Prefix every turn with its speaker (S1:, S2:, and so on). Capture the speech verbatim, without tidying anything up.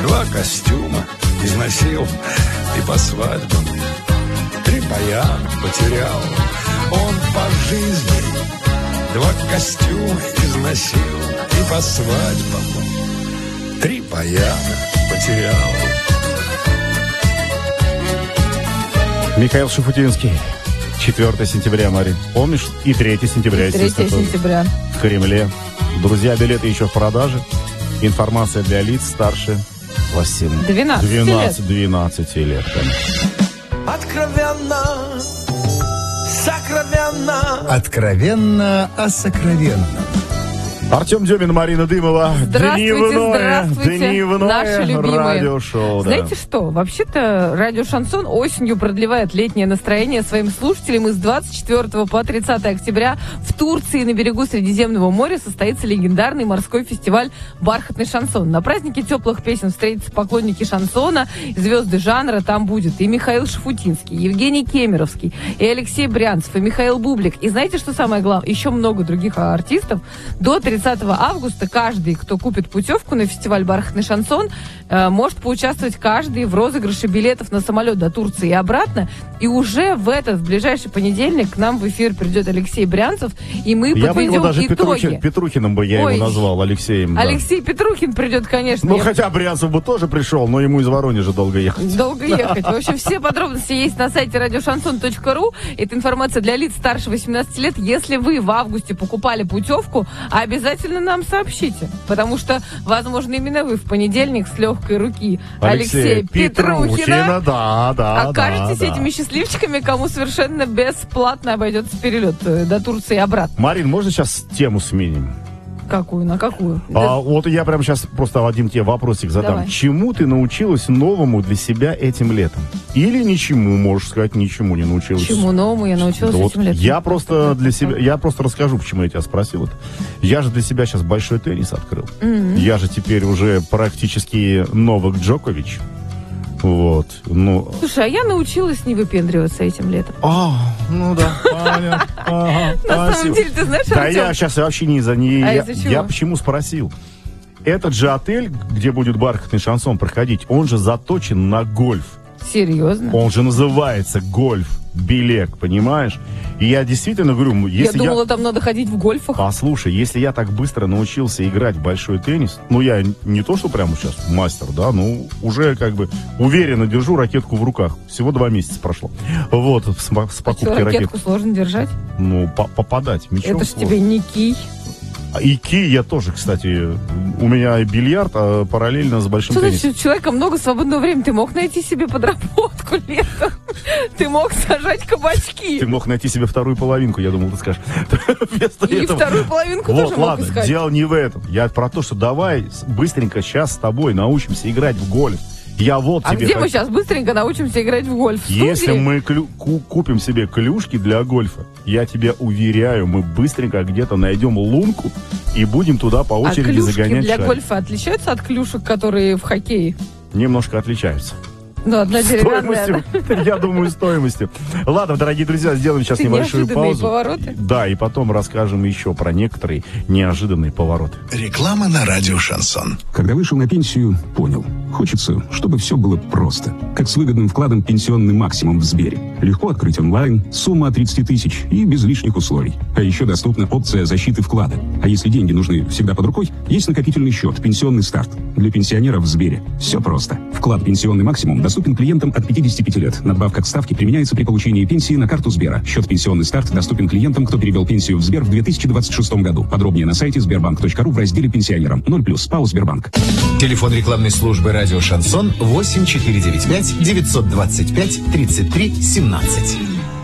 S1: Два костюма износил и по свадьбам. Три баяна потерял он по жизни. Два костюма износил и по свадьбам. Три баяна потерял.
S2: Михаил Шуфутинский. четвёртого сентября, Марин. Помнишь? И третьего сентября, естественно.
S3: третьего сентября.
S2: В Кремле. Друзья, билеты еще в продаже. Информация для лиц старше двенадцати лет.
S4: Откровенно, сокровенно.
S1: Откровенно о сокровенном.
S2: Артем Демин, Марина Дымова.
S3: Здравствуйте,
S2: дневное,
S3: здравствуйте,
S2: дневное
S3: наши любимые.
S2: радиошоу. Да.
S3: Знаете что, вообще-то радио «Шансон» осенью продлевает летнее настроение своим слушателям. И с двадцать четвёртого по тридцатое октября в Турции на берегу Средиземного моря состоится легендарный морской фестиваль «Бархатный шансон». На празднике теплых песен встретятся поклонники шансона, звезды жанра. Там будет и Михаил Шафутинский, Евгений Кемеровский, и Алексей Брянцев, и Михаил Бублик. И знаете, что самое главное? Еще много других артистов. До тридцатого августа каждый, кто купит путевку на фестиваль «Бархатный шансон», э, может поучаствовать каждый в розыгрыше билетов на самолет до Турции и обратно. И уже в этот, в ближайший понедельник к нам в эфир придет Алексей Брянцев, и мы
S2: я
S3: подведем
S2: бы его даже
S3: итоги.
S2: Петрухин, Петрухиным бы я
S3: Ой,
S2: его назвал, Алексеем. Да.
S3: Алексей Петрухин придет, конечно.
S2: Ну,
S3: я...
S2: хотя Брянцев бы тоже пришел, но ему из Воронежа долго ехать.
S3: Долго ехать. В общем, все подробности есть на сайте радиошансон точка ру. Это информация для лиц старше восемнадцати лет. Если вы в августе покупали путевку, обязательно нам сообщите. Потому что, возможно, именно вы в понедельник с легкой руки Алексея, Алексея Петрухина,
S2: Петрухина да, да,
S3: окажетесь
S2: да,
S3: этими
S2: да.
S3: счастливчиками, кому совершенно бесплатно обойдется перелет до Турции и обратно.
S2: Марин, можно сейчас тему сменим?
S3: Какую? На какую?
S2: А,
S3: Да.
S2: вот я прямо сейчас просто Вадим тебе вопросик задам.
S3: Давай.
S2: Чему ты научилась новому для себя этим летом? Или ничему, можешь сказать, ничему не научилась?
S3: Чему новому я научилась
S2: Да вот
S3: этим летом?
S2: я просто для себя, я просто расскажу, почему я тебя спросил это. Я же для себя сейчас большой теннис открыл.
S3: Mm-hmm.
S2: Я же теперь уже практически Новак Джокович. Вот, ну...
S3: Слушай, а я научилась не выпендриваться этим летом.
S2: А, ну да, понятно. Ага,
S3: На самом
S2: спасибо.
S3: деле, ты знаешь,
S2: Да
S3: Артем?
S2: я сейчас вообще не за не.
S3: А
S2: я,
S3: из-за чего?
S2: я почему спросил? Этот же отель, где будет бархатный шансон проходить, он же заточен на гольф.
S3: Серьезно?
S2: Он же называется гольф Белек, понимаешь? И я действительно говорю, если
S3: я
S2: я...
S3: думала, там надо ходить в гольфах.
S2: А слушай, если я так быстро научился играть в большой теннис, ну я не то, что прямо сейчас мастер, да, ну уже как бы уверенно держу ракетку в руках. Всего два месяца прошло. Вот, с, с
S3: А
S2: покупкой
S3: что, ракетку
S2: ракетки.
S3: сложно держать?
S2: Ну, по попадать мячом
S3: Это ж
S2: сложно.
S3: тебе не кий.
S2: И ки я тоже, кстати, у меня бильярд, а параллельно с большим
S3: Что
S2: теннисом.
S3: значит, у человека много свободного времени? Ты мог найти себе подработку летом? Ты мог сажать кабачки.
S2: Ты мог найти себе вторую половинку, я думал, ты скажешь. Вместо
S3: И
S2: этого-
S3: вторую половинку
S2: Вот,
S3: тоже мог
S2: ладно,
S3: искать.
S2: дело не в этом. Я про то, что давай с- быстренько сейчас с тобой научимся играть в гольф. Я вот
S3: А
S2: тебе
S3: где мы
S2: хочу-
S3: сейчас быстренько научимся играть в гольф? В
S2: Если
S3: студии?
S2: мы клю- ку- купим себе клюшки для гольфа, я тебя уверяю, мы быстренько где-то найдем лунку и будем туда по
S3: А
S2: очереди
S3: клюшки
S2: загонять
S3: для
S2: шарик.
S3: гольфа отличаются от клюшек, которые в хоккее?
S2: Немножко отличаются.
S3: Ну, одна деревянная.
S2: Стоимостью, я думаю, стоимостью. Ладно, дорогие друзья, сделаем сейчас
S3: Ты
S2: небольшую
S3: неожиданные
S2: паузу.
S3: повороты.
S2: Да, и потом расскажем еще про некоторые неожиданные повороты.
S1: Реклама на радио «Шансон».
S5: Когда вышел на пенсию, понял. Хочется, чтобы все было просто. Как с выгодным вкладом «Пенсионный максимум» в Сбере. Легко открыть онлайн, сумма от тридцати тысяч и без лишних условий. А еще доступна опция защиты вклада. А если деньги нужны всегда под рукой, есть накопительный счет «Пенсионный старт». Для пенсионеров в Сбере. Все просто. Вклад «Пенсионный максимум» доступен клиентам от пятидесяти пяти лет. Надбавка к ставке применяется при получении пенсии на карту Сбера. Счет «Пенсионный старт» доступен клиентам, кто перевел пенсию в Сбер в две тысячи двадцать шестом году. Подробнее на сайте сбербанк точка ру в разделе «Пенсионерам». ноль плюс ПАО «Сбербанк».
S6: Телефон рекламной службы «Радио Шансон» восемь четыре девять пять девятьсот двадцать пять тридцать три семнадцать.